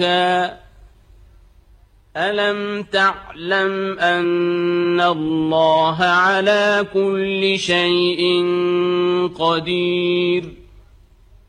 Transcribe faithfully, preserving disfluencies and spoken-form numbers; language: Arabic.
ألم تعلم أن الله على كل شيء قدير